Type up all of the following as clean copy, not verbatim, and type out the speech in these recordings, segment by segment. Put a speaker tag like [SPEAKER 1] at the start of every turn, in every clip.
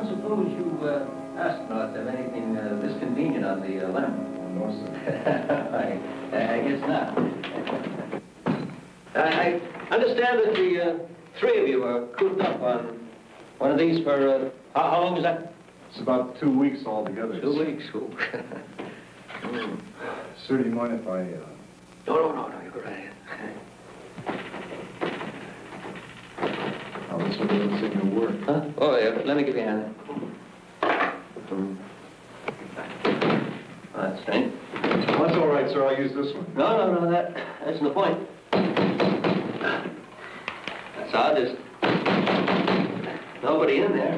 [SPEAKER 1] don't suppose you asked not of anything this convenient on the lamp?
[SPEAKER 2] No, sir.
[SPEAKER 1] I guess not. I understand that the three of you are cooped up on one of these for, how long is that?
[SPEAKER 2] It's about 2 weeks altogether.
[SPEAKER 1] 2 weeks. Ooh.
[SPEAKER 2] Sir, do you mind if I...
[SPEAKER 1] No, you go right ahead.
[SPEAKER 2] Oh, this one doesn't seem to work.
[SPEAKER 1] Huh? Oh, yeah, let me give you a hand. That's strange.
[SPEAKER 2] Well, that's all right, sir. I'll use this one.
[SPEAKER 1] No, that's the point. That's odd, there's nobody in there.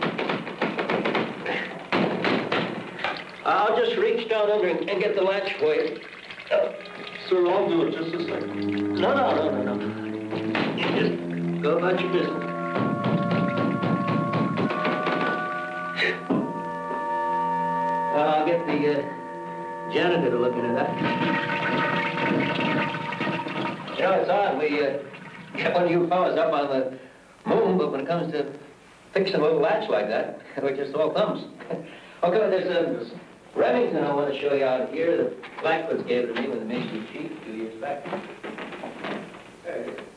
[SPEAKER 1] I'll just reach down under and get the latch for you.
[SPEAKER 2] Sir, I'll do it. Just a second.
[SPEAKER 1] No. You just go about your business. I'll get the janitor to look into that. You know, it's odd. We get one of you fellas up on the moon, but when it comes to fixing a little latch like that, we just all thumbs. Okay, there's Remington I want to show you out here. The Blackfoots gave it to me when they made you chief 2 years back. There it is.